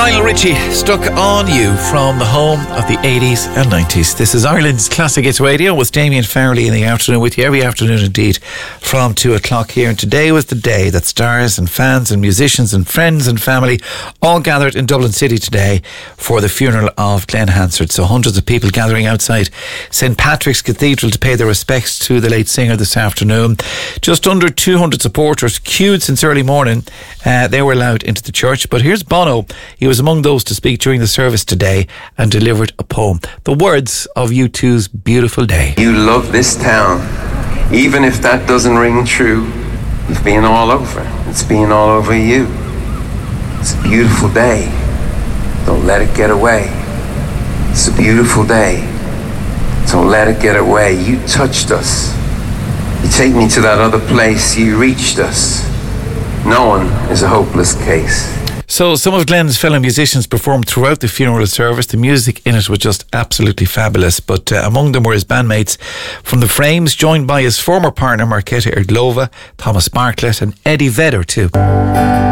Lionel Richie, Stuck on You, from the home of the 80s and 90s. This is Ireland's Classic Hits Radio with Damien Farrelly in the afternoon, with you every afternoon indeed from 2 o'clock here. And today was the day that stars and fans and musicians and friends and family all gathered in Dublin City today for the funeral of Glenn Hansard. So hundreds of people gathering outside St Patrick's Cathedral to pay their respects to the late singer this afternoon. Just under 200 supporters queued since early morning. They were allowed into the church. But here's Bono. He was among those to speak during the service today and delivered a poem. The words of U2's Beautiful Day. You love this town, even if that doesn't ring true. You've been all over. It's been all over you. It's a beautiful day. Don't let it get away. It's a beautiful day. Don't let it get away. You touched us. You take me to that other place. You reached us. No one is a hopeless case. So some of Glenn's fellow musicians performed throughout the funeral service. The music in it was just absolutely fabulous. But among them were his bandmates from The Frames, joined by his former partner Marketa Irglova, Thomas Bartlett and Eddie Vedder too.